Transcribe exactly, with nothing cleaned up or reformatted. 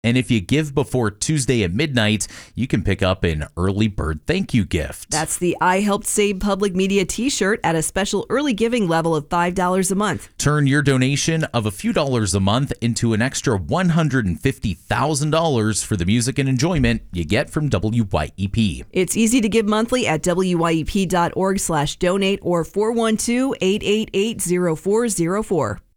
And if you give before Tuesday at midnight, you can pick up an early bird thank you gift. That's the I Helped Save Public Media t-shirt at a special early giving level of five dollars a month. Turn your donation of a few dollars a month into an extra one hundred fifty thousand dollars for the music and enjoyment you get from W Y E P. It's easy to give monthly at W Y E P dot org slash donate or four one two, eight eight eight, zero four zero four.